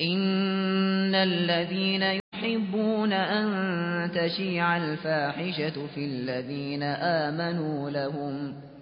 إن الذين يحبون أن تشيع الفاحشة في الذين آمنوا